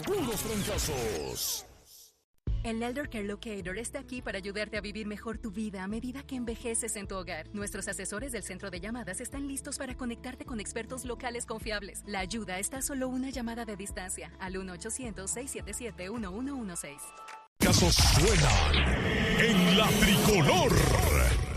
puros fracasos. El Elder Care Locator está aquí para ayudarte a vivir mejor tu vida a medida que envejeces en tu hogar. Nuestros asesores del centro de llamadas están listos para conectarte con expertos locales confiables. La ayuda está a solo una llamada de distancia al 1-800-677-1116. Casos suenan en la tricolor.